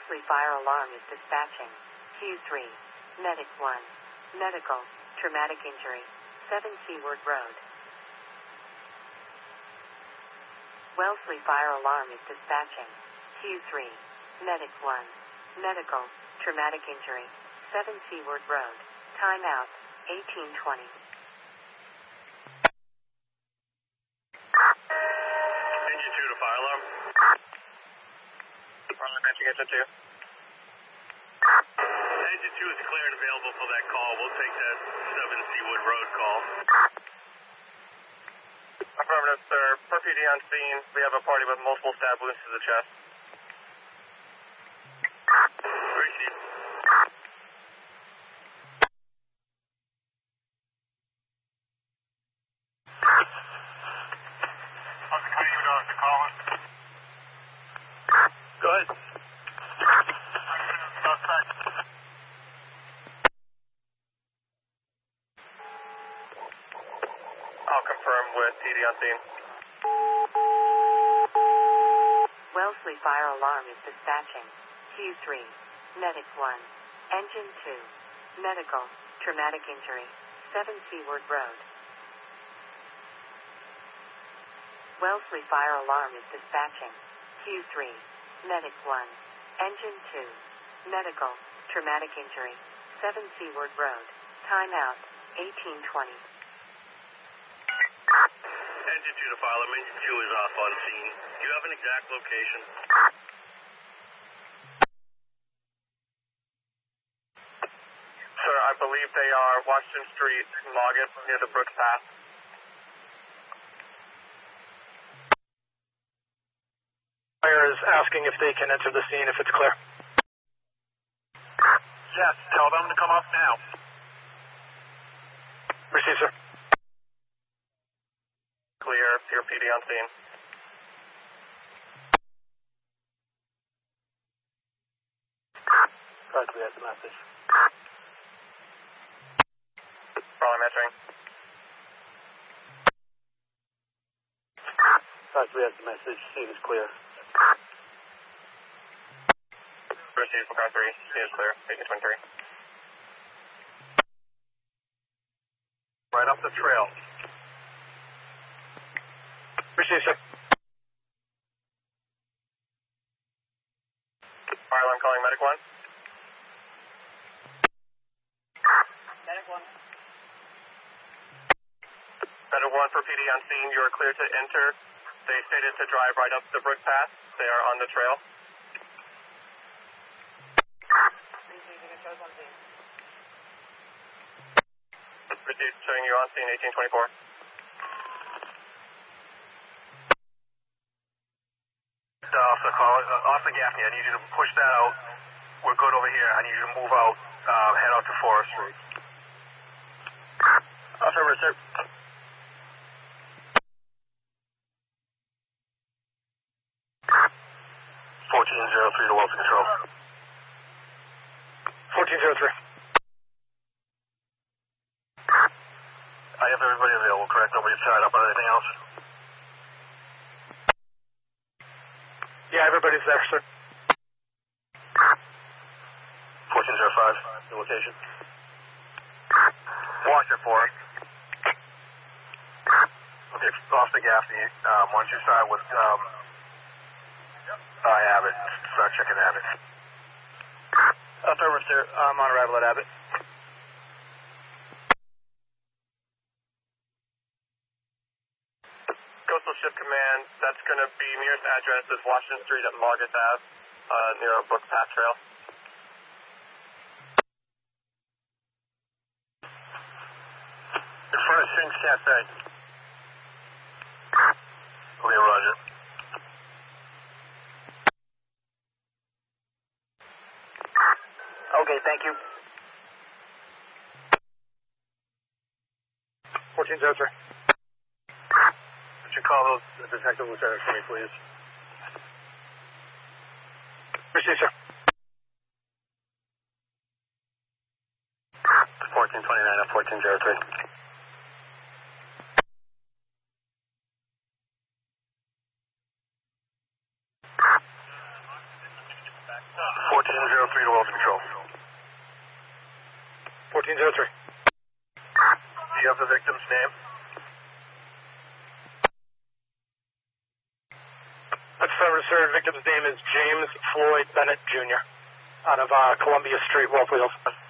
Wellesley Fire Alarm is dispatching. Q3. Medic 1. Medical. Traumatic injury. 7 Seaward Road. Wellesley Fire Alarm is dispatching. Q3. Medic 1. Medical. Traumatic injury. 7 Seaward Road. Timeout. 1820. Engine 2 to fire alarm. Farland matching engine 2. Engine 2 is clear and available for that call. We'll take that 7 Seawood Road call. Affirmative, sir. Per PD on scene, we have a party with multiple stab wounds to the chest. Received. Go ahead. I'll confirm with PD on scene. Wellesley Fire Alarm is dispatching. Q3. Medic 1. Engine 2. Medical. Traumatic injury. 7 Seaward Road. Wellesley Fire Alarm is dispatching. Q3. Medic 1. Engine 2. Medical. Traumatic injury. 7 Seaward Road. Timeout. 1820. Engine 2 to fire alarm. Engine 2 is off on scene. Do you have an exact location? Sir, I believe they are Washington Street, Logan, near the Brooks Path. Fire is asking if they can enter the scene if it's clear. Yes, tell them to come up now. Receive, sir. Clear, your PD on scene. Right, we have the message. Farland matching. Right, we have the message. Scene is clear. Received from car 3. Scene is clear. 1823. Right up the trail. Receive, sir. Fire alarm calling medic 1. Medic 1. Medic 1 for PD on scene. You are clear to enter. They stated to drive right up the Brook Path. They are on the trail. Received, showing you on scene 1824. Off the Gaffney, I need you to push that out. We're good over here. I need you to move out, head out to Forest Street. Affirmative, sir. 1403 to Wilson Control. 1403. I have everybody available, correct? Nobody's tied up on anything else? Yeah, everybody's there, sir. 1405, the location. Watch it for us. Okay, off the Gaffney. Once you start with Abbott, start checking Abbott. Affirmative, sir. I'm on arrival at Abbott. Coastal Ship Command, that's going to be nearest address is Washington Street at Margaret Ave, near a Brook Path Trail. In front of Sinks Cafe. Okay, roger. Okay, thank you. 1403. Could you call those detective lieutenants for me, please? Receive, sir. 1429 and 1403. 1403 to Wilson Control. 1403. Do you have the victim's name? Affirmative, sir. Victim's name is James Floyd Bennett, Jr. out of Columbia Street, Wolf Wheels.